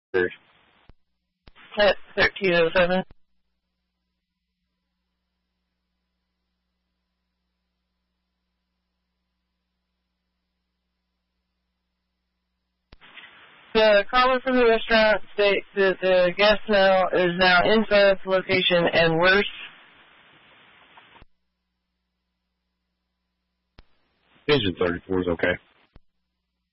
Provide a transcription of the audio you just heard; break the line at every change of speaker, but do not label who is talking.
At 1307. The caller from the restaurant states that the gas smell is now inside the location and worse.
Engine 34 is okay.